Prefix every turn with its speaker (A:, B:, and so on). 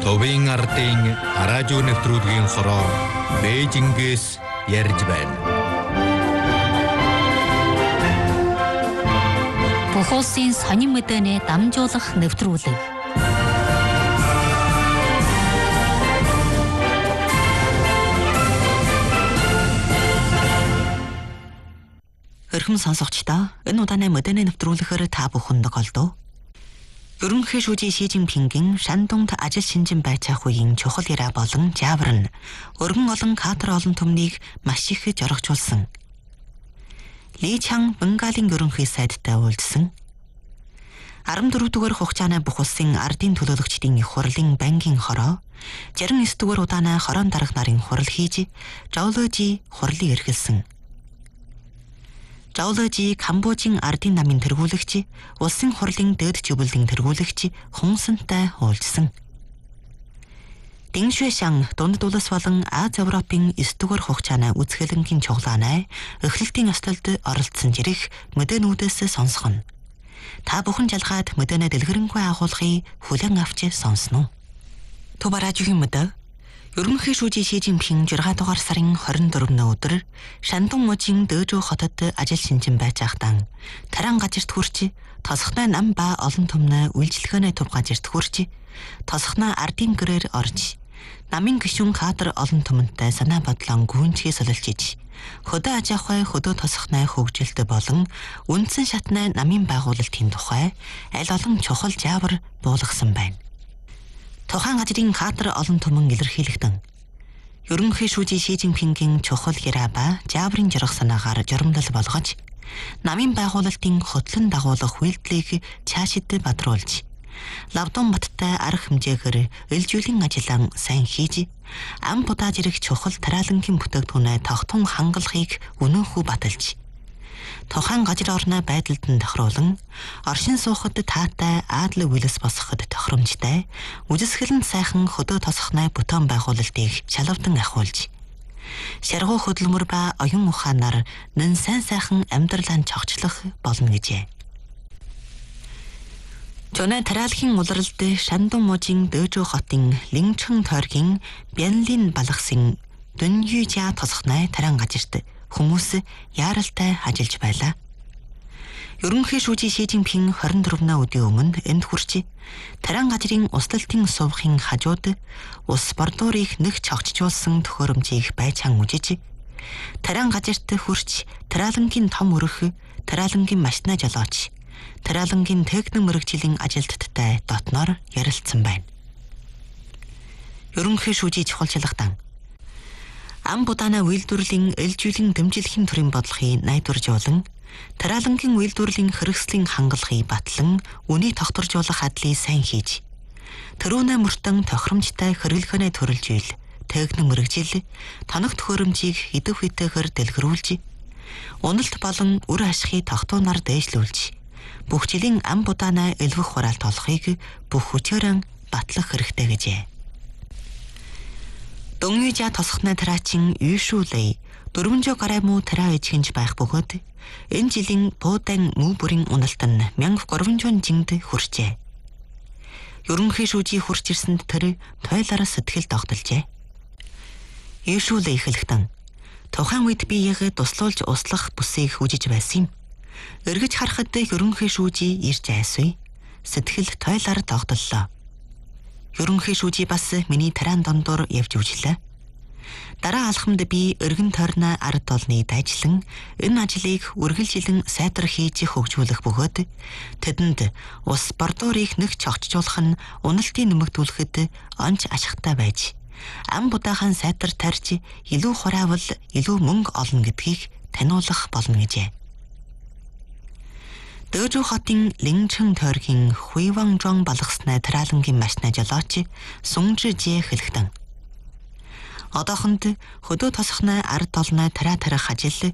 A: Төвийн ардын радио нэвтрүүлгийн хороо Бээжингээс ярьж байна.
B: Бүх улсын сонин мэдээний дамжуулах нэвтрүүлэг. Өрхөм сонсогчдоо энэ удаагийн мэдээний нэвтрүүлгээр та бүхэн тохиолдов. Ерөнхий шүүжийн Ши Жинпингийн Шандунгт ажил шинжин байцаах үеийн чухал яриа болон жаавар нь өргөн олон кадр олон түмнийг маш их зоригжуулсан. Ли Чан Бенгалийн ерөнхий сайдтай уулзсан. 14 дугаар хугацааны бүх улсын ардын төлөөлөгчдийн их хурлын банкийн хороо 69 дугаар удааны хорон дарга нарын хурал хийж Жаоложи хурлыг эрхэлсэн. Жаоложи Камбожийн ардын намын тэргүүлэгч, улсын хурлын дээд зөвлөлийн тэргүүлэгч Хунсантай уулзсан. Дэн Шуэшан дунд улс болон Аз Европын 9 дугаар хугацааны үзэсгэлэнгийн чуглаанаа эхлэлтийн ёслолд оролцсон жирэх мэдээнүүдээс сонсгоно. Та бүхэн жалгаад мэдээнэ дэлгэрэнгүй агуулгыг хүлээн авч сонсноо. Тубаражгийн мэдээ Ерөнхий шүүжийн Ши Жинпин 6 дугаар сарын 24-ны өдөр Шандун мужийн Дэжүү хотод ажил шинжин байцаахтан таран газарт хүрч тосхны нам ба олон түмнээ үйлчлэгээний төв газарт хүрч тосхны ардын гэрээр орж намын гишүүн кадр олон түмэнтэй санаа бодлон гүнчгээ солилчиж хөдөө аж ахуй хөдөө тосхны хөгжилт болон үндсэн шатны намын байгуулалтын тухай аль олон чухал жаавар буулгасан байна. Тухайн газрын кадр олон түмэн илэрхийлэгдэн. Ерөнхий шүүжийн Ши Жинпингийн чухал яриа ба жааврын жирах санаагаар журамдал болгож, намын байгуулалтын хөтлөн дагуулах үйлдэлийг цаашид бадруулж, Лавдун баттай арга хэмжээгээр элжүүлийн ажиллаан сайн хийж, ам будаа зэрэг чухал тариалангийн бүтээгдэхүүнээ тогтун хангалтыг өнөөхөө баталж, тухайн газар орны байдалд нь тохируулан оршин суухад таатай аадлаг үйлс босгоход тохиромжтой үжисгэлэн сайхан хөдөө тосхны бүтээн байгуулалтыг шалавдан ахиулж шаргуу хөдөлмөр ба оюун ухаанаар нэн сайн сайхан амьдралаа чогчлох болно гэжээ. Жонэ тариалахын улиралд Шандун мужийн Дэжүү хотын Линчэн тойргийн Бянлин балгасын Дүнюжа тосхны таран газарт хүмүүс яаралтай ажиллаж байлаа. Ерөнхий шүүжийн Ши Жинпин 24-ны өдрийн өмнө энд хүрч таран газрын услалтын сувхын хажууд ус бордуурыг нэг чогчжуулсан төхөөрөмжийг байцаан үжиж таран газарт хүрч тариалангийн том өрөх, тариалангийн машина жолооч, тариалангийн техник мэргэжлийн ажилтнтай дотноор ярилцсан байна. Ерөнхий шүүжийн чухалчлагтан ам будаана үйлдвэрлэлийн элжүүлийн дэмжлэхийн төрийн бодлогыг найдваржуулан, тариалангийн үйлдвэрлэлийн хэрэгслийн хангалтыг батлан, үнийг тогтворжуулах адлыг сайн хийж, төрөөнөө мөртөн тохиромжтой хэрэглэхэнэ төрөлжүүл, техник мэргэжил, тоног төхөөрөмжийг идэх үетэйгээр дэлгэрүүлж, уналт болон үр ашигыг тогтооноор дээшлүүлж, бүх жилийн ам будаана элвэх хураалт олохыг бүх хүчээр батлах хэрэгтэй гэжээ. Дүнюжа тосхны тараачин Юшүлэй 400 грамм тараа ижгэнж байх бөгөөд энэ жилийн Буудан муу бүрийн уналт нь 1300 жинд хүрчээ. Ерөнхий шүүжийн хурж ирсэнд тэр тойлоор сэтгэл догдолжээ. Юшүлэй ихэлхтэн тухайн үед би яг туслуулж услах бүсийг хүжиж байсан юм. Эргэж харахад ерөнхий шүүжийн ирж айсвэ. Сэтгэл тойлоор догдоллоо. Ерөнхий шүүжий бас миний тараан дондор явж үжлээ. Дараа алхамд би өргөн тойрны ард олныг дайжлан энэ ажлыг үргэлжилэн сайтар хийж хөгжүүлэх бөгөөд тэдэнд ус бордуурыг нэг чогчжуулах нь уналтын нэмэгдүүлэхэд онц ашигтай байж ам будаахан сайтар тарьж илүү хураавал илүү мөнгө олно гэдгийг таниулах болно гэжээ. Дэжүү хотын Линчэн тойргийн Хуйванжон балгасны тариалангийн машина жолооч Сунжжээ хэлэхдээ одоохонд хөдөө тосхны ард олны тараа тарих ажил